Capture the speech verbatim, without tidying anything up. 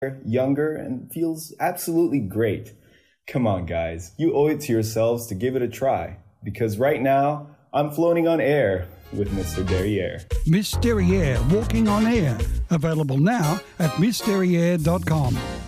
younger, and feels absolutely great. Come on, guys. You owe it to yourselves to give it a try. Because right now, I'm floating on air with Mister Derriere. Miss Derriere, walking on air. Available now at miss derriere dot com.